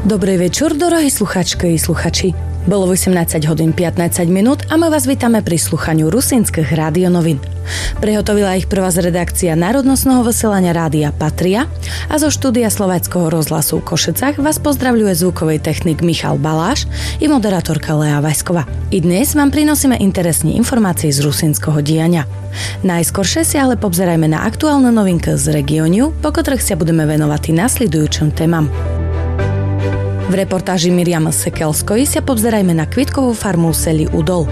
Dobrý večer, drahí sluchačky i sluchači. Bolo 18 hodín 15 minút a my vás vítame pri sluchaniu rusínskych rádionovín. Prehotovila ich pre vás redakcia Národnostného vysielania Rádia Patria a zo štúdia Slovenského rozhlasu v Košicách vás pozdravľuje zvukový technik Michal Baláš i moderátorka Lea Vajsková. I dnes vám prinosíme interesné informácie z rusínskeho diania. Najskoršie si ale pobzerajme na aktuálne novinky z regiónu, po ktorých sa budeme venovať i nasledujúcim témam. V reportáži Miriam Sekelskoj sa pobzerajme na kvitkovú farmu v seli Udol.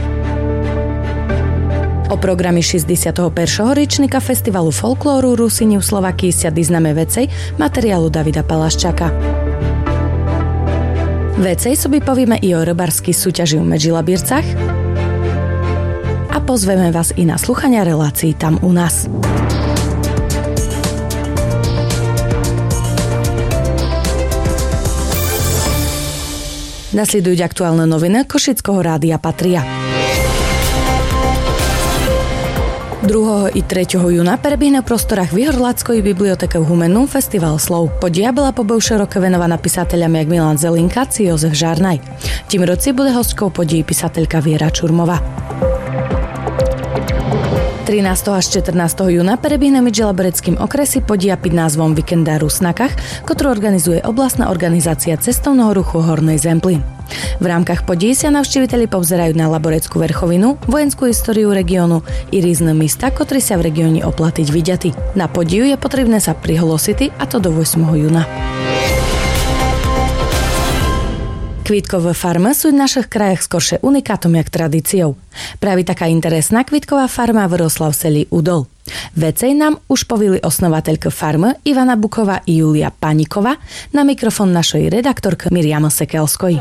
O programy 61. ročníka festivalu folklóru Rusíni v Slovakii sa diznáme vecej materiálu Davida Palaščaka. Vecej sobi povieme i o rybarských súťaži v Medžilabírcach a pozveme vás i na sluchania relácií tam u nás. Nasledujú aktuálne noviny Košického rádia Patria. 2. i 3. júna prebehne v prostorách Vyhrladskoj biblioteke v Humenu festival slov. Podia bola po široko venovaná písateľom jak Milan Zelinka či Jozef Žarnaj. Tým roci bude hostkou podí písateľka Viera Čurmová. 13. až 14. júna prebehne v Medžilaboreckým okresi podia pod názvom Víkenda Rusnakach, ktorú organizuje oblastná organizácia cestovného ruchu Hornej Zemplín. V rámkach podí sa navštíviteľi povzerajú na Laboreckú vrchovinu, vojenskú históriu regiónu i rôzne místa, ktoré sa v regióne oplatiť vidiaty. Na podiu je potrebné sa prihlosiť, a to do 8. júna. Kvítkové farmy sú v našich krajach skoršie unikátom jak tradíciou. Práve taká interesná kvítková farma vyrosla v seli Udol. Vecej nám už povili osnovateľka farmy Ivana Buková i Julia Paníková, na mikrofón našej redaktorky Miriam Sekelskoj.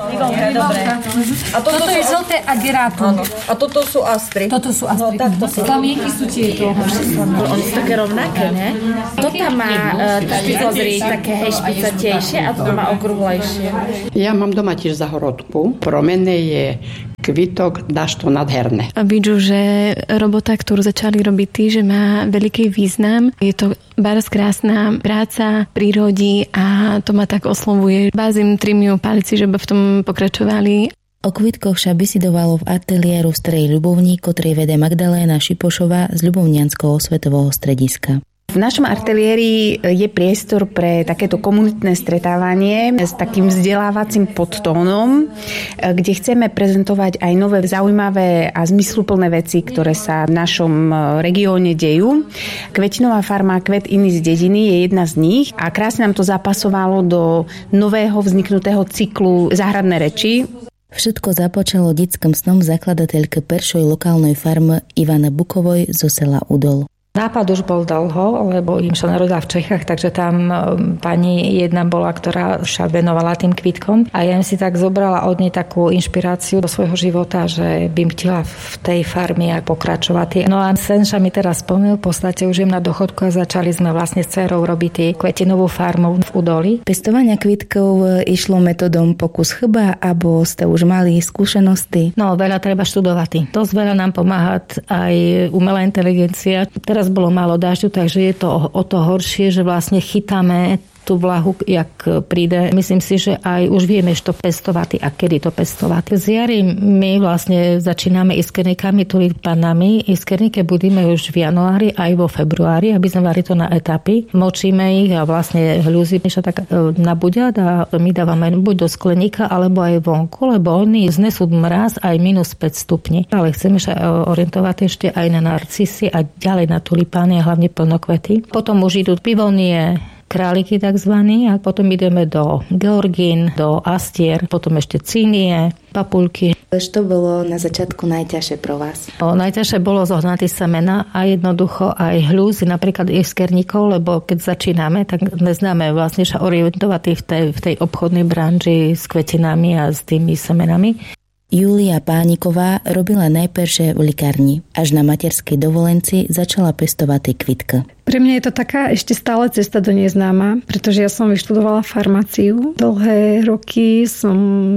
A toto je žlté agerátum. A toto sú astry. Toto sú astry. Plamienky sú tieto. Oni sú také rovnaké, ne? Toto má pozrieť také špicatejšie a toto má okrúhlejšie. Ja mám doma tiež zahorodku. Pro mene je kvitok dašto nadherné. A vidím, že robota, ktorú začali robiť tí, že má veľký význam. Je to baraz krásna práca prírody a to ma tak oslovuje. Bázim trímiu palici, že by v tom pokračovali. O kvitkoch však bisidovalo v ateliéru v Starej Ľubovni, ktorý vede Magdaléna Šipošová z Ľubovnianského svetového strediska. V našom ateliéri je priestor pre takéto komunitné stretávanie s takým vzdelávacím podtónom, kde chceme prezentovať aj nové zaujímavé a zmysluplné veci, ktoré sa v našom regióne dejú. Kvetinová farma Kvet iný z dediny je jedna z nich a krásne nám to zapasovalo do nového vzniknutého cyklu Záhradné reči. Všetko započalo detským snom zakladateľke peršej lokálnej farmy Ivana Bukovoj zo sela Udol. Nápad už bol dlho, lebo im sa narodila v Čechách, takže tam pani jedna bola, ktorá sa venovala tým kvitkom a ja si tak zobrala od nej takú inšpiráciu do svojho života, že by chcela v tej farme pokračovať. No a sen sa mi teraz splnil, v podstate už jem na dochodku a začali sme vlastne s dcerou robiť kvetinovú farmu v Udoli. Pestovania kvitkov išlo metodom pokus chyba, alebo ste už mali skúsenosti? No, veľa treba študovať. Dosť veľa nám pomáha aj umelá inteligencia. Teraz bolo málo dážďu, takže je to o to horšie, že vlastne chytáme tú vlahu, jak príde. Myslím si, že aj už vieme, čo pestovať a kedy to pestovať. Z jary my vlastne začíname iskerníkami, tulipánami. Iskernike budeme už v januári aj vo februári, aby sme mali to na etapy. Močíme ich a vlastne hľuzy sa tak nabudia a my dávame buď do skleníka, alebo aj vonku, lebo oni znesú mraz aj minus 5 stupni. Ale chceme sa orientovať ešte aj na narcisy a ďalej na tulipány a hlavne plnokvety. Potom už idú pivonie, králiky takzvaní a potom ideme do georgín, do astier, potom ešte cínie, papulky. Čo bolo na začiatku najťažšie pro vás? Najťažšie bolo zohnať semena a jednoducho aj hľúzy, napríklad iskerníkov, lebo keď začíname, tak neznáme vlastne sa orientovať v tej obchodnej branži s kvetinami a s tými semenami. Julia Pániková robila najprvšie v likárni. Až na materskej dovolenci začala pestovať kvitky. Pre mňa je to taká ešte stále cesta do neznáma, pretože ja som vyštudovala farmáciu. Dlhé roky som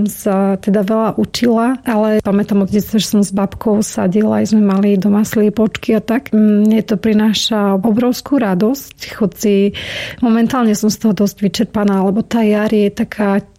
sa teda veľa učila, ale pamätám od detstva, že som s babkou sadila, aj sme mali doma sliepočky a tak. Mne to prináša obrovskú radosť, hoci momentálne som z toho dosť vyčerpaná, lebo tá jar je taká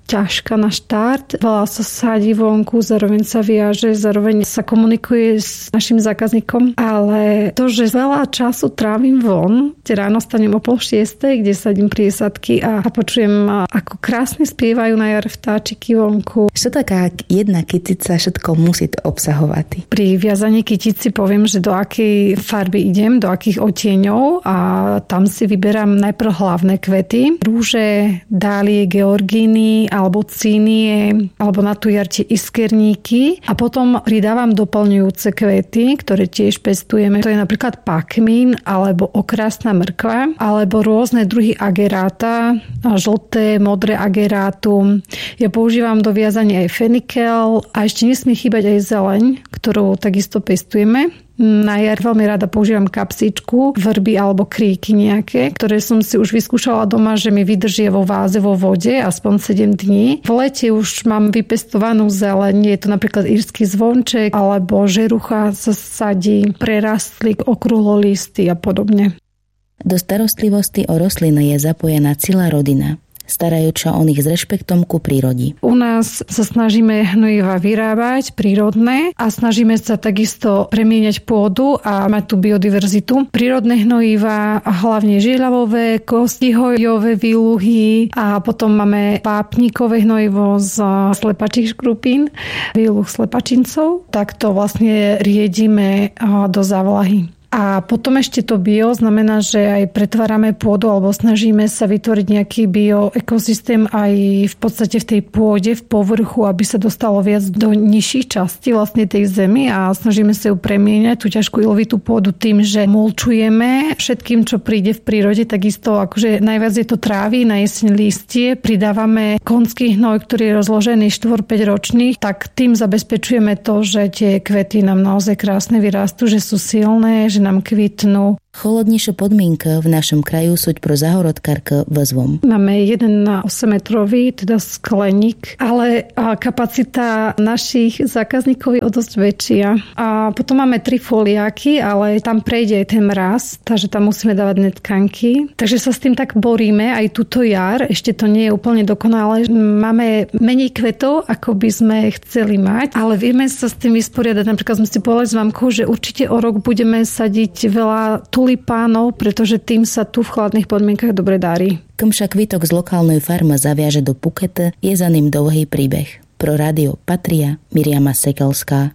ťažká na štart. Veľa sa sadí vonku, zároveň sa viaže, zároveň sa komunikuje s našim zákazníkom, ale to, že veľa času trávim von, ráno stanem o 5:30, kde sadím pri jesadky a počujem, ako krásne spievajú na jar vtáčiky vonku. Čo taká jedna kytica všetko musí obsahovať? Pri viazaní kytici poviem, že do akej farby idem, do akých odtieňov a tam si vyberám najprv hlavné kvety. Rúže, dálie, georgíny alebo cínie, alebo na tú jar tie iskerníky a potom pridávam doplňujúce kvety, ktoré tiež pestujeme. To je napríklad pakmín alebo okrasná mrkva alebo rôzne druhy ageráta, žlté, modré agerátum. Ja používam do viazania aj fenikel a ešte nesmie chýbať aj zeleň, ktorú takisto pestujeme. Na jar veľmi rada používam kapsičku, vrby alebo kríky nejaké, ktoré som si už vyskúšala doma, že mi vydržia vo váze vo vode aspoň 7 dní. V lete už mám vypestovanú zeleň, je to napríklad írsky zvonček alebo žerucha sa sadí, prerastlík, okrúhlolisty a podobne. Do starostlivosti o rastliny je zapojená celá rodina, starajúca o nich s rešpektom ku prírode. U nás sa snažíme hnojiva vyrábať prírodné a snažíme sa takisto premieňať pôdu a mať tú biodiverzitu. Prírodné hnojiva a hlavne žieľavové, kostihojové výluhy a potom máme vápnikové hnojivo z slepačích škrupín, výluh slepačincov. Tak to vlastne riedime do závlahy. A potom ešte to bio znamená, že aj pretvárame pôdu alebo snažíme sa vytvoriť nejaký bioekosystém aj v podstate v tej pôde, v povrchu, aby sa dostalo viac do nižších častí vlastne tej zemi a snažíme sa ju premieňať, tú ťažkú ilovitú pôdu tým, že mulčujeme všetkým, čo príde v prírode, takisto akože najviac je to trávy, na jeseň listie, pridávame konský hnoj, ktorý je rozložený 4-5 ročných, tak tým zabezpečujeme to, že tie kvety nám naozaj krásne vyrastú, že sú silné, že nám kvitnú. Chladnejšie podmienky v našom kraju sú pro záhorodkárka výzvom. Máme 1 8-metrový, teda skleník, ale kapacita našich zákazníkov je o dosť väčšia. A potom máme 3 foliáky, ale tam prejde aj ten mraz, takže tam musíme dávať netkanky. Takže sa s tým tak boríme aj túto jar. Ešte to nie je úplne dokonalé. Máme menej kvetov, ako by sme chceli mať, ale vieme sa s tým vysporiadať. Napríklad sme si povedali s mamkou, že určite o rok budeme sadiť veľa tulipánov, pretože tým sa tu v chladných podmienkach dobre darí. Kým však kvítok z lokálnej farmy zaviaže do Pukete, je za ním dlhý príbeh. Pro rádio Patria Miriama Sekelská.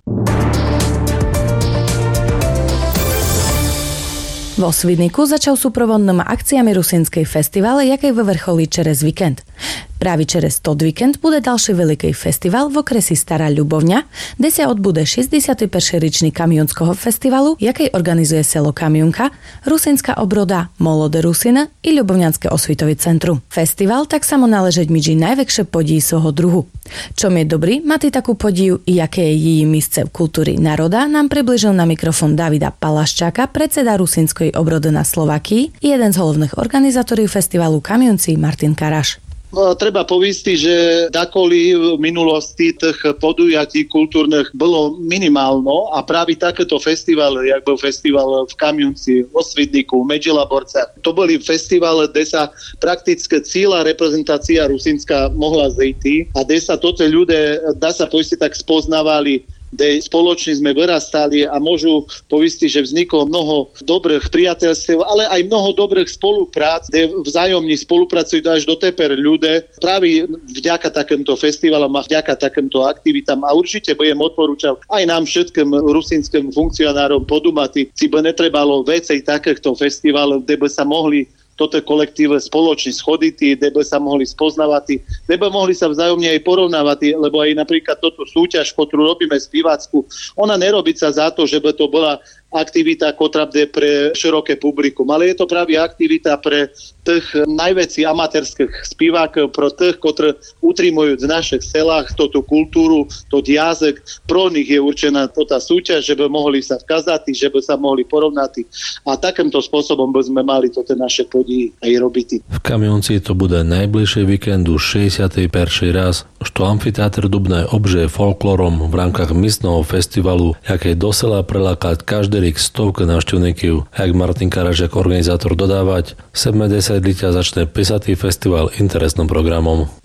Vo Svidniku začal súprovodným akciami Rusínskej festival, jaký vyvrcholí čerez víkend. Práve čerez tot víkend bude ďalší veľký festival v okresi Stará Ľubovňa, kde sa odbude 61. ročník kamionského festivalu, jaký organizuje selo Kamionka, Rusínska obroda, Molode Rusina i Ľubovňanské osvitový centrum. Festival tak samo náležeť medzi najväčšie podí svojho druhu. Čom je dobrý, mať takú podíju i jaké je jej místce v kultúry národa, nám približil na mikrofón Davida Palaščáka, predseda Rusínskej obrody na Slovakii i jeden z hlavných organizátorov festivalu Kamionci Martin Karaš. Treba povistiť, že dakoli v minulosti tých podujatí kultúrnych bolo minimálno a práve takéto festivaly, jak bol festival v Kamionci, vo Svidniku, v Medžilaborcach, to boli festivaly, kde sa prakticky celá reprezentácia rusínska mohla zejti a kde sa toto ľudia, dá sa poistiť, tak spoznávali, kde spoločne sme vyrastali a môžu povistiť, že vzniklo mnoho dobrých priateľstiev, ale aj mnoho dobrých spoluprác, kde vzájomne spolupracujú až do teper ľudia práve vďaka takýmto festivalom a vďaka takýmto aktivitám a určite budem odporúčať aj nám všetkým rusínskym funkcionárom podumati, si by netrebalo vecej takýchto festivalov, kde by sa mohli toto kolektíve spoločne schodiť, kde by sa mohli spoznávať, kde by mohli sa vzájomne aj porovnávať, lebo aj napríklad toto súťaž, ktorú robíme spievackú, ona nerobí sa za to, že by to bola aktivita, ktorá bude pre široké publikum, ale je to práve aktivita pre tých najväčších amatérskych spievákov, pre tých, ktorí utrimujú v našich selách túto kultúru, to jazyk. Pro nich je určená tá súťaž, že by mohli sa vkazať, že by sa mohli porovnať a takýmto spôsobom by sme mali toto naše podí aj robiť. V Kamionci to bude najbližší víkend už 61. raz, što amfiteátr Dubné obžije folklorom v rámkach místneho festivalu, jaké do sela prelákať každý rok stovky návštevníkov. Jak Martin Karaš ako organizátor dodávať, 70 litia začne 50. festival interesným programom.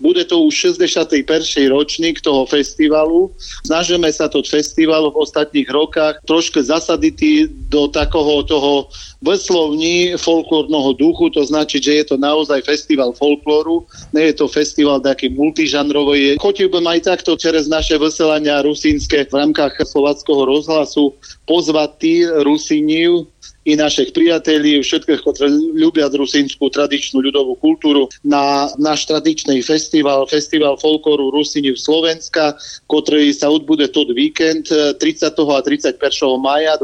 Bude to už 61. ročník toho festivalu. Snažíme sa to festival v ostatných rokách trošku zasadiť do takého toho veslovní folklórneho duchu, to značí, že je to naozaj festival folklóru, nie je to festival taký multižanrový. Chotil by aj takto cez naše veselania rusínske v rámkach Slováckeho rozhlasu pozvať tí Rusíniv i našich priateľov, všetkých, ktorí ľubia rusínsku tradičnú ľudovú kultúru, na náš tradičný festival folklóru Rusíniv Slovenska, ktorý sa odbude tot víkend 30. a 31. mája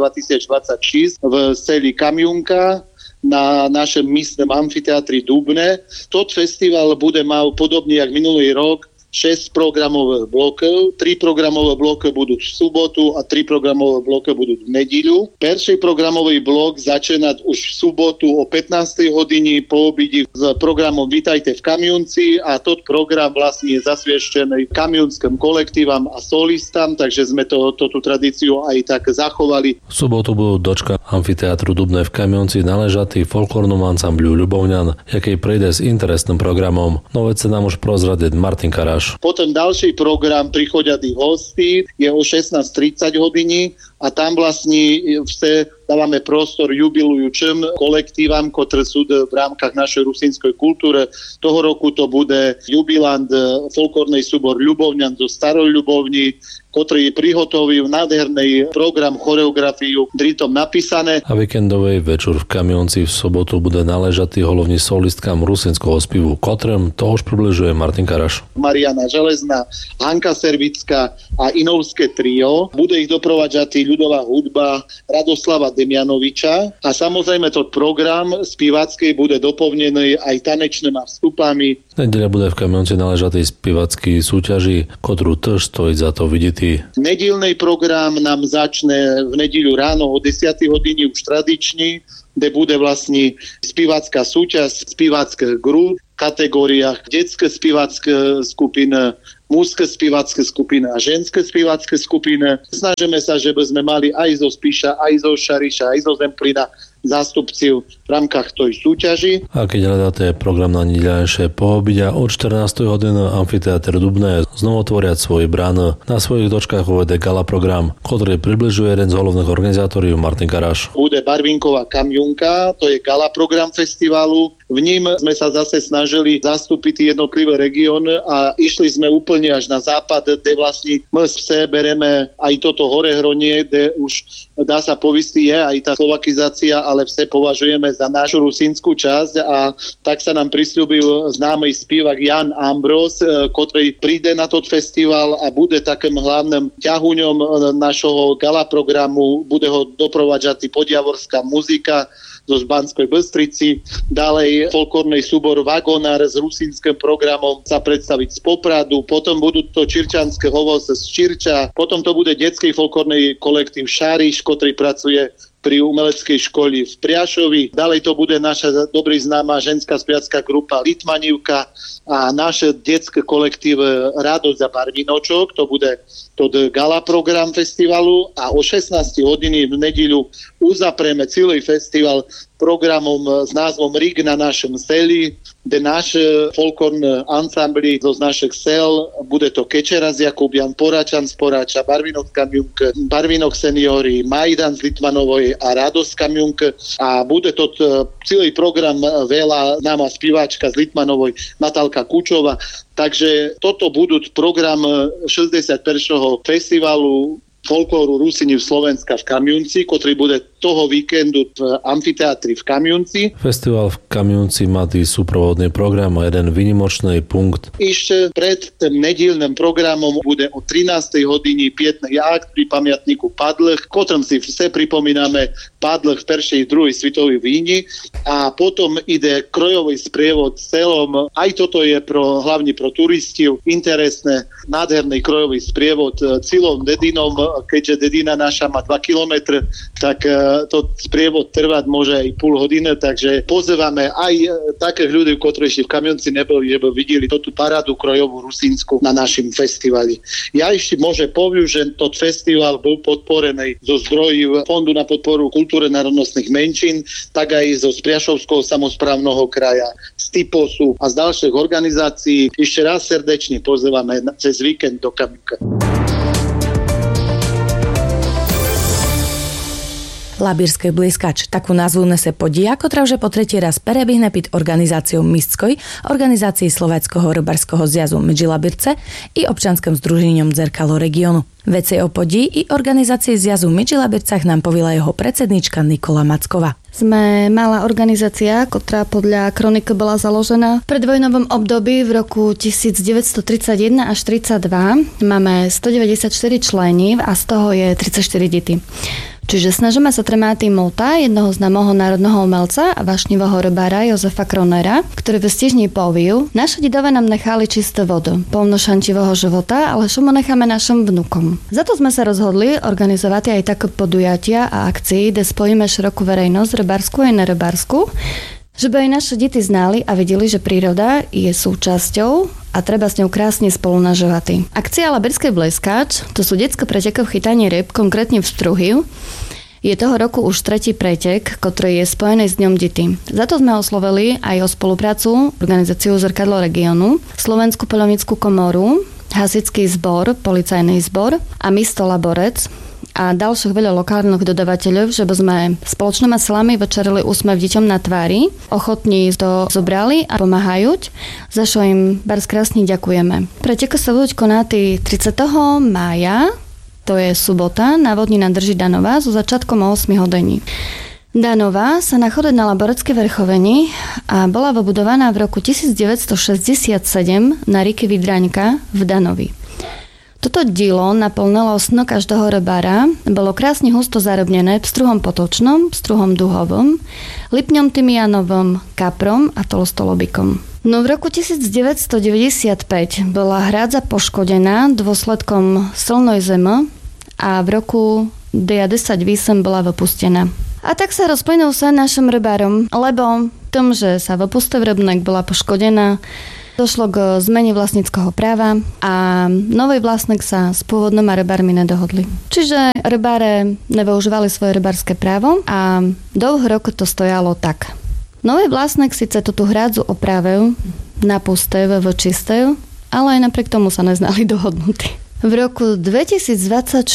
2026 v seli Kamiunka na našem místnom amfiteátri Dubne. Tot festival bude mal podobne jak minulý rok 6 programových blokov. 3 programové bloky budú v sobotu a 3 programové bloky budú v nedeľu. Prvý programový blok začína už v sobotu o 15. hodine po obidi s programom Vítajte v Kamiunci a tot program vlastne je zasvieštený kamiunským kolektívam a solistám, takže sme tú tradíciu aj tak zachovali. V sobotu budú dočka amfiteátru Dubné v Kamiunci naležatý folklórnom ansambľu Ľubovňan, jaký prejde s interesným programom. No veď sa nám už prozradí Martin Karáš. Potom ďalší program Prichodia tí hostí je o 16:30 hodiny a tam vlastne dávame prostor jubilujúčim kolektívam, ktoré sú v rámkach našej rusínskej kultúry. Toho roku to bude jubilant folklórny súbor Ľubovňan zo Staroj Ľubovni, ktorý prihotovil nádherný program, choreografiu, dritom napísané. A víkendový večer v Kamionci v sobotu bude naležatý hlavne solistkám rusínskeho spivu Kotrem, to už približuje Martin Karaš. Mariana Železná, Hanka Servická a Inovské trio. Bude ich doprovádzať ľudová hudba Radoslava Demianoviča a samozrejme to program spievacký bude doplnený aj tanečnými vstupami. Nedeľa bude v Kamionci naležatý spievacký súťaži, ktorú tiež stojí za to vidieť. Nedílny program nám začne v nedeľu ráno o 10. hodine už tradičný, kde bude vlastne spievacká súťaž, spievacké grup v kategóriách detské spievacké skupiny, mužské spievacké skupiny a ženské spievacké skupiny. Snažíme sa, že by sme mali aj zo Spiša, aj zo Šariša, aj zo Zemplína zástupcov v rámkach tej súťaži. A keď hľadáte program na nedeľajšie poobidia od 14. hodiny amfiteátr Dubné znovu tvoriať svoje brány. Na svojich dočkách uvede gala program, ktorý približuje jeden z hlavných organizátorov Martin Karáš. Bude Barvinková Kamiunka, to je gala program festivalu. V ním sme sa zase snažili zastúpiť jednotlivé regióny a išli sme úplne až na západ, kde vlastne my bereme aj toto Horehronie, kde už dá sa povistiť je aj tá slovakizácia, ale vse považujeme za našu rusínsku časť a tak sa nám prisľúbil známy spívak Jan Ambros, ktorý príde na tot festival a bude takým hlavným ťahuňom našho gala programu, bude ho doprovádzať podjavorská muzika zo Banskej Bystrici, ďalej folklórny súbor Vagonár s rusínskym programom sa predstaviť z Popradu, potom budú to čirčanské hovoce z Čirča, potom to bude detský folklórny kolektív Šáriš, ktorý pracuje pri umeleckej škole v Priašovi. Ďalej to bude naša dobrý známa ženská spievacká grupa Litmanivka a naše detské kolektív Radosť a Barvinočok. To bude gala program festivalu a o 16 hodiny v nedeľu uzaprieme celý festival programom s názvom Rig na našom seli, kde naše folklórne ansambly zo našich sel, bude to Kečera z Jakubian, Poračan z Porača, Barvinok Kamiunk, Barvinok Seniori, Majdan z Litmanovej a Radosť Kamiunk a bude to celý program veľa známa spievačka z Litmanovej Natálka Kučová. Takže toto budú program 61. festivalu folklóru Rusíniv Slovenska v Kamiunci, ktorý bude toho víkendu v amfiteátri v Kamiunci. Festival v Kamiunci má tý súprovodný program a jeden výnimočný punkt. Ešte pred tým nedílnym programom bude o 13. hodine pietný akt pri pamiatníku Padlých, ktorom si vse pripomíname Padlých v prvej, druhej svetovej vojne a potom ide krojový sprievod celom. Aj toto je hlavne pro turistov interesné, nádherný krojový sprievod celom dedinom keďže dedina naša má 2 kilometre, tak to sprievod trvať môže aj pol hodiny, takže pozývame aj takých ľudí, ktorí ešte v Kamionci neboli, že by videli tú parádu krojovú rusínsku na našom festivali. Ja ešte môžem povedať, že to festival bol podporený zo zdrojov Fondu na podporu kultúry národnostných menšín, tak aj zo Spriašovského samosprávneho kraja, z TIPOSu a z ďalších organizácií. Ešte raz srdečne pozývame cez víkend do Kamionka. Labírskej blízkač. Takú názvu nese podia, ktorá už po tretí raz prebehne pred organizáciou Mistskoj, organizácií Slovenského rybarského zjazu Midžilabirce i občanským združením Zrkalo regionu. Veci o podí i organizácii zjazu Midžilabircach nám povila jeho predsednička Nikola Macková. Sme malá organizácia, ktorá podľa kroniky bola založená v predvojnovom období v roku 1931 až 32. Máme 194 členov a z toho je 34 detí. Čiže snažíme sa tremáty Mota, jednoho známeho národného umelca a vášnivého rybára Jozefa Kronera, ktorý v stižni povil: naše dedové nám nechali čisté vodu, plno šančivého života, ale čo mu necháme našim vnukom. Za to sme sa rozhodli organizovať aj také podujatia a akcie, kde spojíme širokú verejnosť, rybársku a nerybársku, že by aj naše deti znali a videli, že príroda je súčasťou a treba s ňou krásne spolu nažívať. Akcia Labírskej blízkač, to sú detské preteky v chytaní ryb, konkrétne v Struhiu. Je toho roku už tretí pretek, ktorý je spojený s Dňom detí. Za to sme oslovili aj o spoluprácu organizáciu Zrkadlo regionu, Slovenskú poľovnícku komoru, Hasičský zbor, Policajný zbor a Mesto Laborec a ďalších veľa lokálnych dodavateľov, že by sme spoločnými silami večerili úsmev deťom na tvári. Ochotní to zobrali a pomáhajú, za čo im bardzo krásne ďakujeme. Preteky sa budú konať 30. mája, to je sobota, na vodní nádrži Danova so začiatkom o 8 hodení. Danova sa nachádza na Laboreckej vrchoveni a bola vybudovaná v roku 1967 na rieke Vydraňka v Danovi. Toto dielo naplnilo sno každého rybára, bolo krásne husto zarobnené pstruhom potočnom, pstruhom duhovom, lipňom tymianovom, kaprom a tolstolobikom. No v roku 1995 bola hrádza poškodená dôsledkom silnej zimy a v roku 1998 bola vypustená. A tak sa rozplynul sa našim rybárom, lebo tom, že sa vypustil rybník, bola poškodená, došlo k zmene vlastníckeho práva a nový vlastník sa s pôvodnými rybármi nedohodli. Čiže rybáre nevyužívali svoje rybárske právo a dlho rokov to stojalo tak. Nový vlastník síce túto hrádzu opravil, napustil, vyčistil, ale aj napriek tomu sa neznali dohodnutí. V roku 2024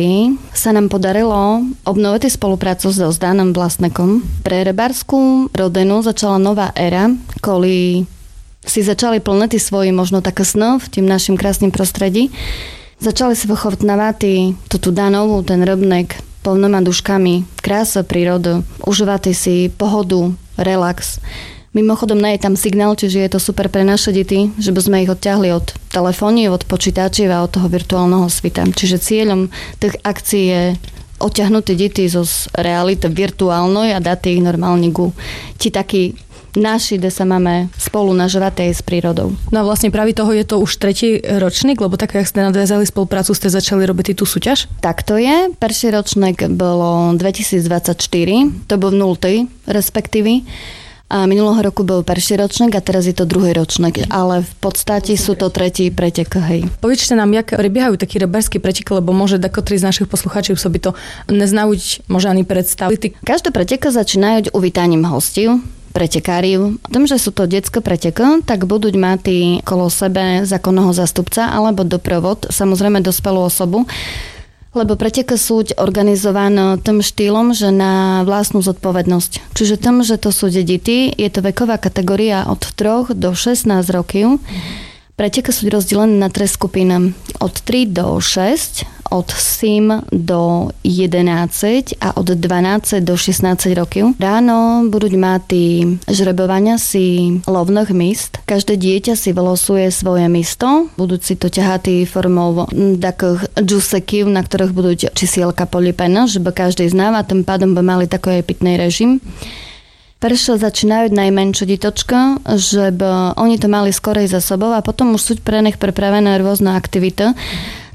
sa nám podarilo obnoviť spoluprácu so zdaným vlastníkom. Pre rybárskú rodinu začala nová éra, kvôli si začali plniť svoji možno také sny v tým našim krásnym prostredí. Začali si vychovávať túto Danovu, ten rybník, plnými duškami, krása prírody, užívať si pohodu, relax. Mimochodom, nie je tam signál, čiže je to super pre naše deti, že by sme ich odťahli od telefóny, od počítačov a od toho virtuálneho sveta. Čiže cieľom tých akcií je odťahnuť deti zo reality virtuálnej a dať ich normálne ku ti taký naši, kde sa máme spolu nažívať aj s prírodou. No a vlastne práve toho je to už tretí ročník, lebo tak, jak ste nadviazali spoluprácu, ste začali robiť tú súťaž? Tak to je. Prvý ročník bolo 2024, to bol 0, respektíve. A minulého roku bol prvý ročník a teraz je to druhý ročník, ale v podstate sú to tretí pretek, hej. Poviečte nám, jak prebiehajú taký rybársky pretek, lebo môže dakotri z našich poslucháčov by to neznajú, môže ani predstaviť. Každé pretek začínajú uvítaním hostí, pretekáriv. Tým, že sú to detské preteky, tak budú mať kolo sebe zákonného zástupca alebo doprovod, samozrejme dospelú osobu, lebo preteky sú organizované tým štýlom, že na vlastnú zodpovednosť. Čiže tým, že to sú deti, je to veková kategória od 3 do 16 rokov. Preteky sú rozdelené na 3 skupiny. Od 3 do 6, od 7 do 11 a od 12 do 16 rokov. Ráno budú mať žrebovania si lovných míst. Každé dieťa si vylosuje svoje místo. Budú si to ťahať formou takých džusekov, na ktorých budú čísielka polipené, že by každý znal a tým pádom by mali takový pitný režim. Prečo začínajú najmenšie detočka, že by oni to mali skorej za sebou a potom už sú pre nich pripravené rôzne aktivity.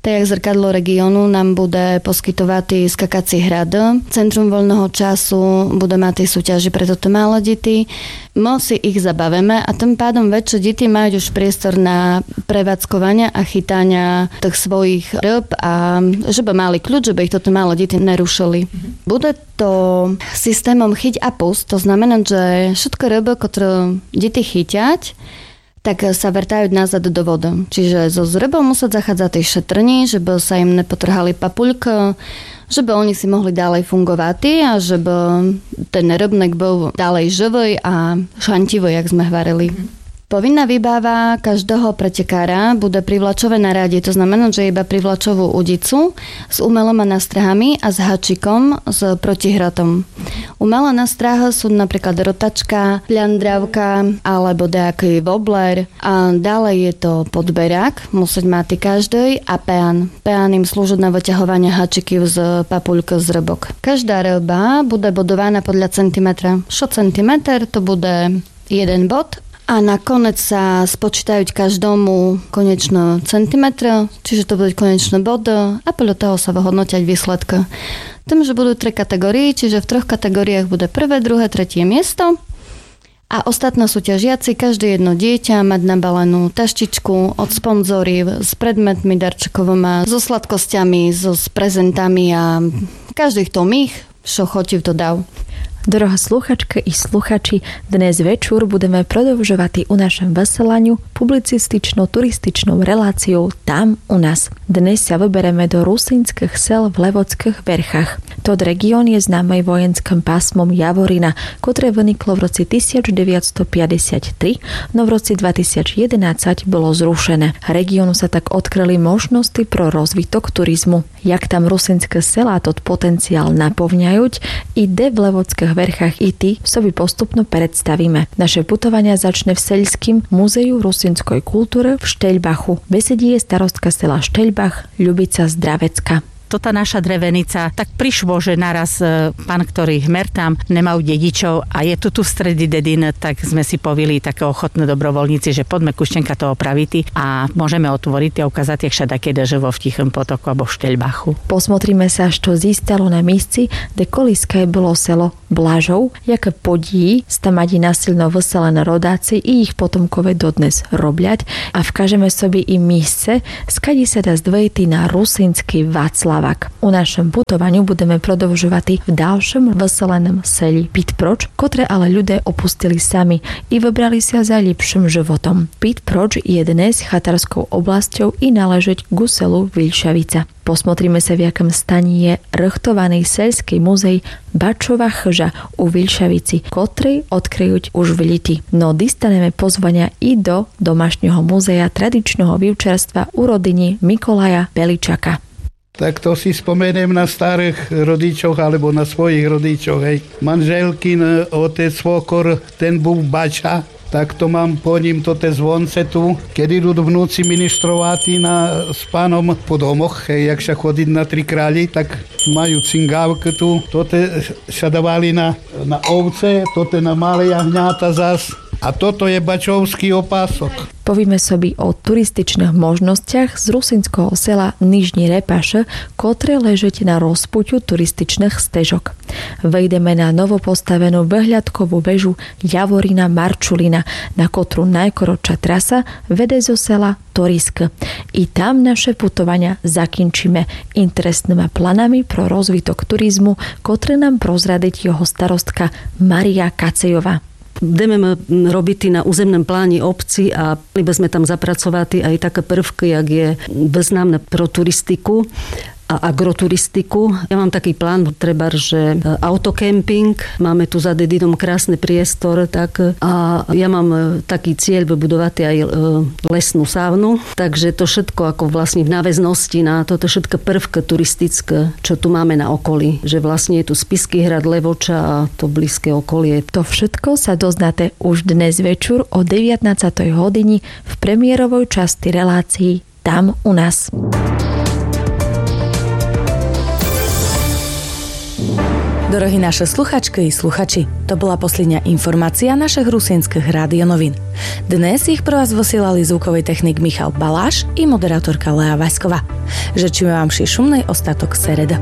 Tak jak zrkadlo regiónu nám bude poskytovať skakací hrad. Centrum voľného času bude mať súťaži pre toto malé deti. My si ich zabavíme a tým pádom väčšie deti majú už priestor na prevádzkovanie a chytania tých svojich ryb a že by mali kľud, že by ich toto malé deti nerušili. Bude to systémom chyť a pust, to znamená, že všetko ryby, ktoré deti chyťať, tak sa vrtajú nazad do vody. Čiže zo rybou musia zachádzať tej šetrní, že by sa im nepotrhali papuľka, že by oni si mohli ďalej fungovať a že by ten rybník bol ďalej živý a šantivý, jak sme hovorili. Povinná výbava každého pretekára bude privlačové naradie, to znamená, že iba privlačovú udicu s umelými nástrahami a s hačikom s protihratom. Umelé nástrahy sú napríklad rotačka, pľandravka alebo nejaký wobbler a ďalej je to podberák, musieť mať každý a peán. Peán im slúži na vyťahovanie hačiky z papuľky z rybok. Každá ryba bude bodovaná podľa centimetra. Šo centimetr to bude 1 bod. A nakoniec sa spočítajú každomu konečné centimetre, čiže to budú konečné body a podľa toho sa vyhodnotiať výsledky. Tým, že budú 3 kategórie, čiže v 3 kategóriách bude 1., 2., 3. miesto a ostatné súťažiaci, každé jedno dieťa mať nabalenú taštičku od sponzoriv s predmetmi darčekovými, so sladkosťami, s prezentami a každý to mých, čo chotiv to dal. Droha sluchačke i sluchači, dnes večer budeme prodlžovať u našem veselaniu publicistično-turističnou reláciou Tam u nás. Dnes sa vybereme do rusínskych sel v Levodských Verchách. Tod región je známej vojenským pásmom Javorina, ktoré vyniklo v roci 1953, no v roci 2011 bolo zrušené. Regiónu sa tak odkryli možnosti pro rozvitok turizmu. Jak tam rusínske sela tod potenciál napovňajú, ide v Levodských Verchách i ty sobie postupno predstavíme. Naše putovania začne v Seľským múzeu rusínskej kultúry v Šteľbachu. Besedí je starostka sela Šteľbach Ľubica Zdravecka. Tota naša drevenica, tak prišlo, že naraz pán, ktorý hmer tam, nemajú dedičov a je tu v stredi dedin, tak sme si povili také ochotné dobrovoľníci, že poďme Kuštenka to opraviti a môžeme otvoriť a ukázať, jak šadaké deževo v Tichom potoku alebo v Šteľbachu. Posmotríme sa, čo zistalo na místci, kde kolíske bolo selo Blažov, jaké podí stamadi nasilno vyselené rodáci i ich potomkové dodnes robľať a vkážeme sobie i místce, skadi sa dá zdvojiť na rusínsky Václav. U našom putovaniu budeme prodlžovať v ďalšom veselenom seli Pitproč, ktoré ale ľudia opustili sami i vybrali sa za lepším životom. Pitproč je dnes chatarskou oblasťou i náležeť k selu Vilšavica. Posmotríme sa, v jakom staní je rechtovaný seľský muzej Bačova chyža u Vilšavici, ktorý odkryjú už v liti. No dostaneme pozvania i do domašného muzeja tradičného výučerstva u rodiny Mikolaja Beličaka. Tak to si spomeniem na starých rodičoch alebo na svojich rodičoch. Hej. Manželkin otec svokor, ten bol bača, tak to mám po ním tote zvonce tu. Keď idú vnúci ministrovati s pánom po domoch, hej, jak sa chodiť na Tri králi, tak majú cingávky tu. Tote sa dávali na ovce, tote na malé jahňáta zas. A toto je bačovský opások. Povieme sobie o turističných možnostiach z rusínskoho sela Nižní Repaše, ktoré leží na rozpuťu turističných stežok. Vejdeme na novopostavenú vyhľadkovú väžu Javorina Marčulina, na ktorú najkorotšia trasa vede zo sela Torisk. I tam naše putovania zakončíme interesnými planami pro rozvitok turizmu, ktoré nám prozradiť jeho starostka Maria Kacejová. Budeme robiť na územnom pláne obci a mali by sme tam zapracovať aj také prvky, jak je významné pro turistiku a agroturistiku. Ja mám taký plán, treba, že autokemping, máme tu za dedinom krásny priestor, tak a ja mám taký cieľ vybudovať aj lesnú saunu, takže to všetko ako vlastne v náväznosti na toto všetko prvky turistické, čo tu máme na okolí, že vlastne je tu Spišský hrad, Levoča a to blízke okolie. To všetko sa doznáte už dnes večer o 19. hodini v premiérovej časti relácií Tam u nás. Dorohí naše sluchačky i sluchači, to bola posledná informácia našich rusínskych rádionovín. Dnes ich pro vás vosielali zvukový technik Michal Baláš i moderátorka Lea Vaňsková. Žečíme vám šumnej ostatok sereda.